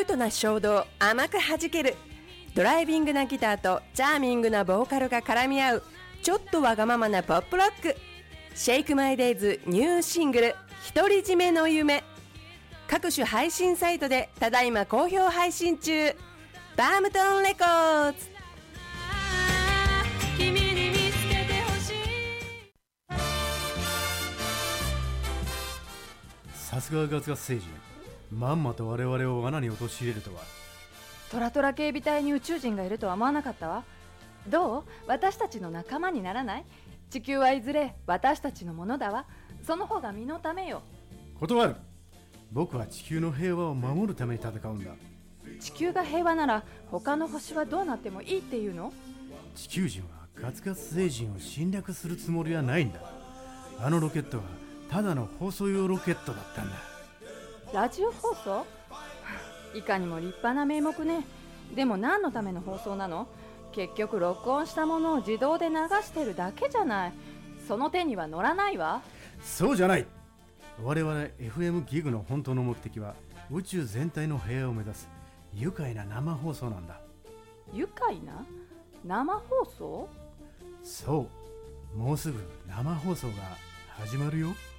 トな衝動甘く弾ける、ドライビングなギターとチャーミングなボーカルが絡み合うちょっとわがままなポップロック。シェイクマイデイズニューシングル独り占めの夢、各種配信サイトでただいま好評配信中。バームトーンレコーズ。 君に見つけてほしい。 さすがガツガツ星人、まんまと我々を罠に陥れるとは。 トラトラ警備隊に宇宙人がいるとは思わなかったわ。どう？私たちの仲間にならない？地球はいずれ私たちのものだわ。その方が身のためよ。 断る。僕は地球の平和を守るために戦うんだ。 地球が平和なら他の星はどうなってもいいっていうの？ 地球人はガツガツ星人を侵略するつもりはないんだ。あのロケットはただの放送用ロケットだったんだ。 ラジオ放送？いかにも立派な名目ね。でも何のための放送なの？結局録音したものを自動で流してるだけじゃない。その手には乗らないわ。 そうじゃない。我々 FM ギグの本当の目的は宇宙全体の平和を目指す愉快な生放送なんだ。 愉快な生放送？ そう、もうすぐ生放送が始まるよ。